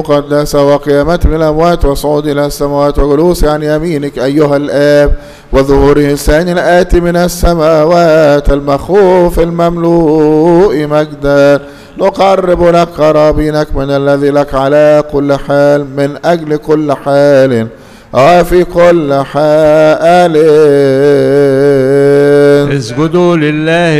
مقدسة وقيامته من الأموات وصعود إلى السماوات وجلوس عن يمينك أيها الآب وظهوره الثاني الآتي من السماوات المخوف المملوء مجدا نقرب لك قرابينك من الذي لك على كل حال من أجل كل حال وفي كل حال اسجدوا لله